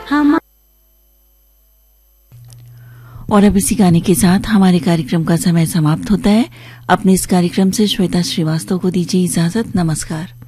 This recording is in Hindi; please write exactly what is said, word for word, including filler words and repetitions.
हम और अब इसी गाने के साथ हमारे कार्यक्रम का समय समाप्त होता है। अपने इस कार्यक्रम से श्वेता श्रीवास्तव को दीजिए इजाजत। नमस्कार।